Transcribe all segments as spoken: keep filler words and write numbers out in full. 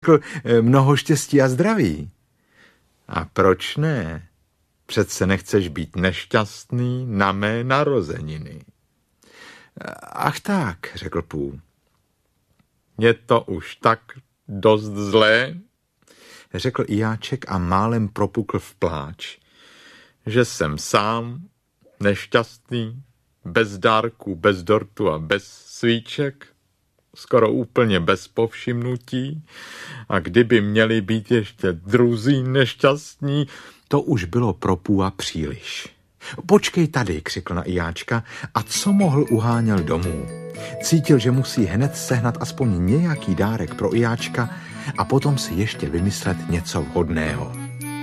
Mnoho štěstí a zdraví. A proč ne? Přece nechceš být nešťastný na mé narozeniny. Ach tak, řekl Pooh. Je to už tak dost zlé, řekl Ijáček a málem propukl v pláč, že jsem sám, nešťastný, bez dárků, bez dortu a bez svíček, skoro úplně bez povšimnutí, a kdyby měli být ještě druzí nešťastní, to už bylo pro Pooha příliš. Počkej tady, křikl na Ijáčka a co mohl uháněl domů. Cítil, že musí hned sehnat aspoň nějaký dárek pro Ijáčka a potom si ještě vymyslet něco vhodného.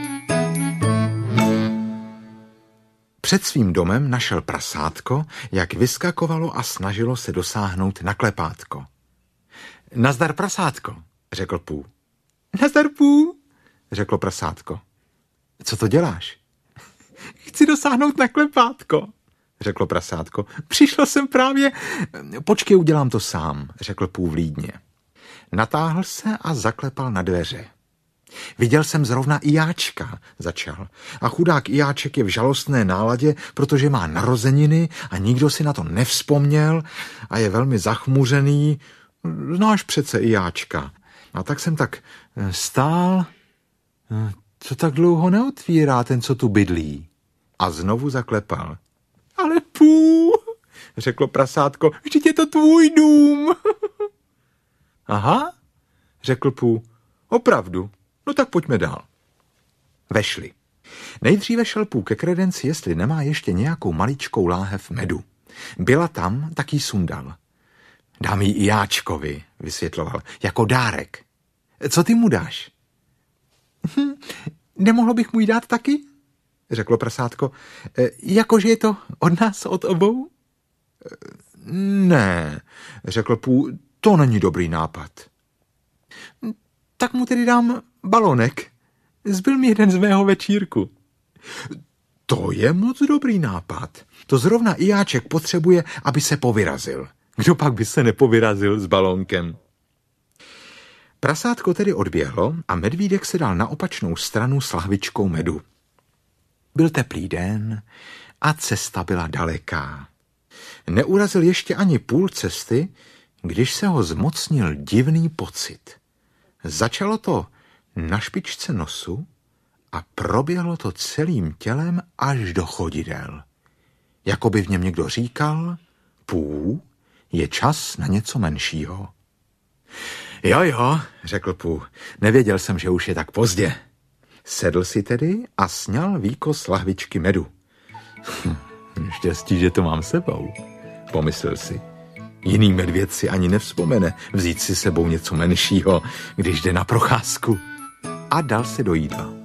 Před svým domem našel prasátko, jak vyskakovalo a snažilo se dosáhnout na klepátko. Nazdar, prasátko, řekl Pooh. Nazdar, Pooh, řeklo prasátko. Co to děláš? Chci dosáhnout na klepátko, řeklo prasátko. Přišel jsem právě... Počkej, udělám to sám, řekl Pooh vlídně. Natáhl se a zaklepal na dveře. Viděl jsem zrovna Ijáčka, začal. A chudák Ijáček je v žalostné náladě, protože má narozeniny a nikdo si na to nevzpomněl a je velmi zachmuřený. Znáš přece Ijáčka. A tak jsem tak stál... Co tak dlouho neotvírá ten, co tu bydlí? A znovu zaklepal. Ale Pooh, řeklo prasátko, vždyť je to tvůj dům. Aha, řekl Pooh, opravdu, no tak pojďme dál. Vešli. Nejdříve šel Pooh ke kredenci, jestli nemá ještě nějakou maličkou láhev medu. Byla tam, tak jí sundal. Dám ji Ijáčkovi, vysvětloval, jako dárek. Co ty mu dáš? Hm, nemohlo bych mu jí dát taky? Řeklo prasátko. E, jakože je to od nás, od obou? E, ne, řekl Pooh, to není dobrý nápad. Tak mu tedy dám balonek. Zbyl mi jeden z mého večírku. To je moc dobrý nápad. To zrovna Ijáček potřebuje, aby se povyrazil. Kdo pak by se nepovyrazil s balónkem? Prasátko tedy odběhlo a medvídek se dal na opačnou stranu s lahvičkou medu. Byl teplý den a cesta byla daleká. Neurazil ještě ani půl cesty, když se ho zmocnil divný pocit. Začalo to na špičce nosu a proběhlo to celým tělem až do chodidel. Jako by v něm někdo říkal, Pooh, je čas na něco menšího. Jo, jo, řekl Pooh, nevěděl jsem, že už je tak pozdě. Sedl si tedy a sňal výkos lahvičky medu. Hm, štěstí, že to mám sebou, pomyslel si. Jiný medvěd si ani nevzpomene vzít si sebou něco menšího, když jde na procházku. A dal se do jídla.